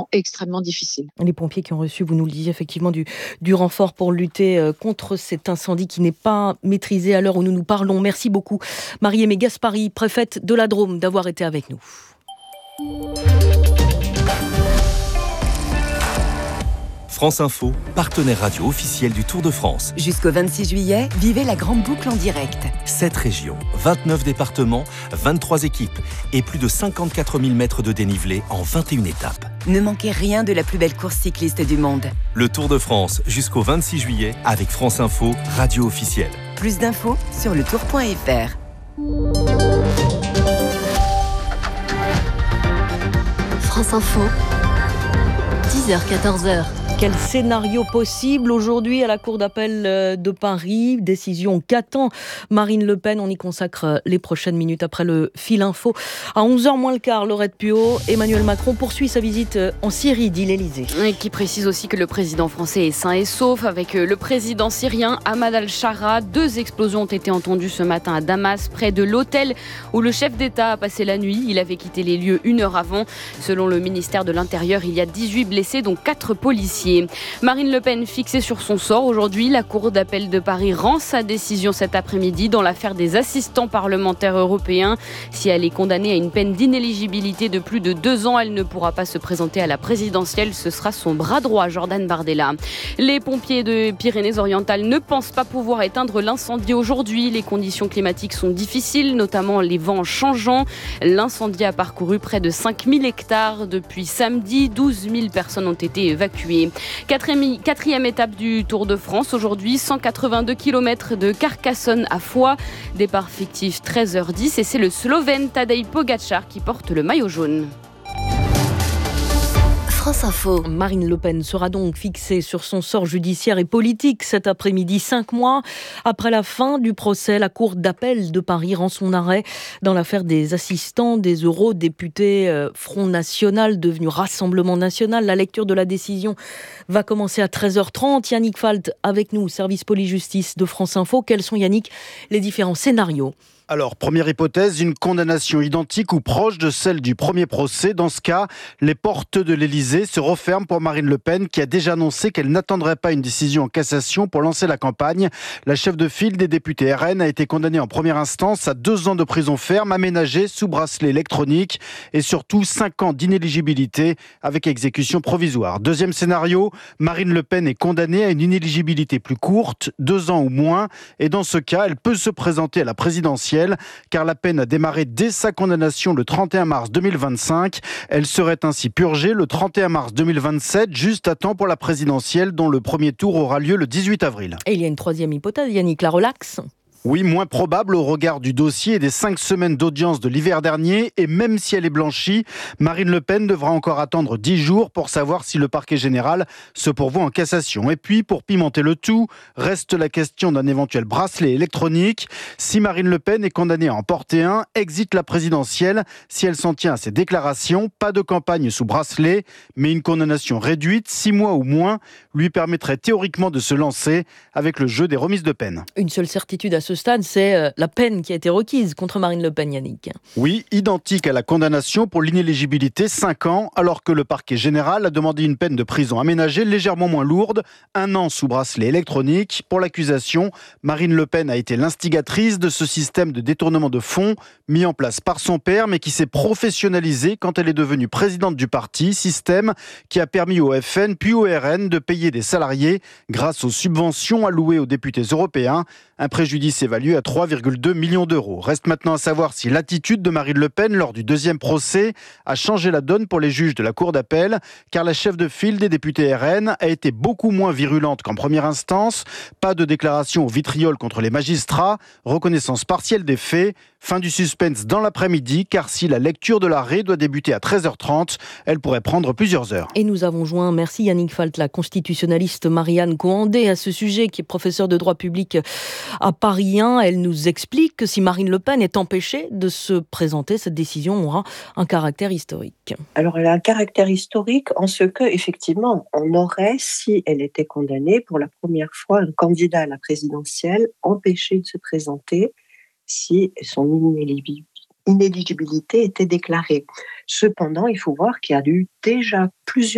extrêmement difficiles. Les pompiers qui ont reçu, vous nous le disiez effectivement, du renfort pour lutter contre cet incendie qui n'est pas maîtrisé à l'heure où nous nous parlons. Merci beaucoup Marie-Aimée Gaspari, préfète de la Drôme, d'avoir été avec nous. France Info, partenaire radio officiel du Tour de France. Jusqu'au 26 juillet, vivez la grande boucle en direct. 7 régions, 29 départements, 23 équipes et plus de 54 000 mètres de dénivelé en 21 étapes. Ne manquez rien de la plus belle course cycliste du monde. Le Tour de France jusqu'au 26 juillet avec France Info, radio officielle. Plus d'infos sur letour.fr. France Info, 10h-14h. Quel scénario possible aujourd'hui à la Cour d'appel de Paris? Décision qu'attend Marine Le Pen. On y consacre les prochaines minutes après le fil info. À 11h moins le quart, Laurette Puot, Emmanuel Macron poursuit sa visite en Syrie, dit l'Élysée. Et qui précise aussi que le président français est sain et sauf avec le président syrien Ahmad al-Shara. 2 explosions ont été entendues ce matin à Damas, près de l'hôtel où le chef d'État a passé la nuit. Il avait quitté les lieux 1 heure avant. Selon le ministère de l'Intérieur, il y a 18 blessés, dont 4 policiers. Marine Le Pen fixée sur son sort aujourd'hui. La Cour d'appel de Paris rend sa décision cet après-midi dans l'affaire des assistants parlementaires européens. Si elle est condamnée à une peine d'inéligibilité de plus de 2 ans, elle ne pourra pas se présenter à la présidentielle. Ce sera son bras droit, Jordan Bardella. Les pompiers de Pyrénées-Orientales ne pensent pas pouvoir éteindre l'incendie aujourd'hui. Les conditions climatiques sont difficiles, notamment les vents changeants. L'incendie a parcouru près de 5000 hectares depuis samedi. 12 000 personnes ont été évacuées. Quatrième étape du Tour de France aujourd'hui, 182 km de Carcassonne à Foix. Départ fictif 13h10 et c'est le Slovène Tadej Pogačar qui porte le maillot jaune. France Info. Marine Le Pen sera donc fixée sur son sort judiciaire et politique cet après-midi. 5 mois après la fin du procès, la Cour d'appel de Paris rend son arrêt dans l'affaire des assistants des eurodéputés Front National, devenu Rassemblement National. La lecture de la décision va commencer à 13h30. Yannick Falt avec nous, service police-justice de France Info. Quels sont, Yannick, les différents scénarios ? Alors, première hypothèse, une condamnation identique ou proche de celle du premier procès. Dans ce cas, les portes de l'Élysée se referment pour Marine Le Pen, qui a déjà annoncé qu'elle n'attendrait pas une décision en cassation pour lancer la campagne. La chef de file des députés RN a été condamnée en première instance à 2 ans de prison ferme, aménagée sous bracelet électronique et surtout 5 ans d'inéligibilité avec exécution provisoire. Deuxième scénario, Marine Le Pen est condamnée à une inéligibilité plus courte, 2 ans ou moins, et dans ce cas, elle peut se présenter à la présidentielle, car la peine a démarré dès sa condamnation le 31 mars 2025. Elle serait ainsi purgée le 31 mars 2027, juste à temps pour la présidentielle, dont le premier tour aura lieu le 18 avril. Et il y a une troisième hypothèse, Yannick, la relaxe. Oui, moins probable au regard du dossier et des 5 semaines d'audience de l'hiver dernier. Et même si elle est blanchie, Marine Le Pen devra encore attendre 10 jours pour savoir si le parquet général se pourvoit en cassation. Et puis, pour pimenter le tout, reste la question d'un éventuel bracelet électronique. Si Marine Le Pen est condamnée à en porter un, exit la présidentielle. Si elle s'en tient à ses déclarations, pas de campagne sous bracelet, mais une condamnation réduite, 6 mois ou moins, lui permettrait théoriquement de se lancer avec le jeu des remises de peine. Une seule certitude à ce stade, c'est la peine qui a été requise contre Marine Le Pen, Yannick. Oui, identique à la condamnation pour l'inéligibilité, 5 ans, alors que le parquet général a demandé une peine de prison aménagée légèrement moins lourde, 1 an sous bracelet électronique. Pour l'accusation, Marine Le Pen a été l'instigatrice de ce système de détournement de fonds mis en place par son père, mais qui s'est professionnalisé quand elle est devenue présidente du parti, système qui a permis au FN puis au RN de payer des salariés grâce aux subventions allouées aux députés européens. Un préjudice évalué à 3,2 millions d'euros. Reste maintenant à savoir si l'attitude de Marine Le Pen lors du deuxième procès a changé la donne pour les juges de la Cour d'appel, car la chef de file des députés RN a été beaucoup moins virulente qu'en première instance. Pas de déclaration au vitriol contre les magistrats, reconnaissance partielle des faits, fin du suspense dans l'après-midi, car si la lecture de l'arrêt doit débuter à 13h30, elle pourrait prendre plusieurs heures. Et nous avons joint, merci Yannick Falt, la constitutionnaliste Marianne Coandé à ce sujet, qui est professeure de droit public à Paris 1. Elle nous explique que si Marine Le Pen est empêchée de se présenter, cette décision aura un caractère historique. Alors, elle a un caractère historique en ce que, effectivement, on aurait, si elle était condamnée, pour la première fois, un candidat à la présidentielle empêché de se présenter si son inéligibilité était déclarée. Cependant, il faut voir qu'il y a eu déjà plusieurs